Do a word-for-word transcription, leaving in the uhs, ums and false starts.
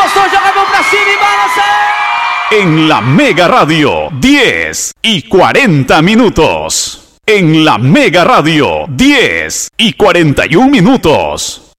gostou, joga a mão pra cima e balança. En la Mega Radio, diez y cuarenta minutos. En la Mega Radio, diez y cuarenta y un minutos.